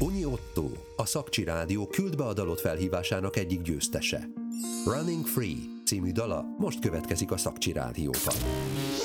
Bonyi Otto, a Szakcsi Rádió Küld be a dalot felhívásának egyik győztese. Running Free című dala most következik a Szakcsi Rádióban.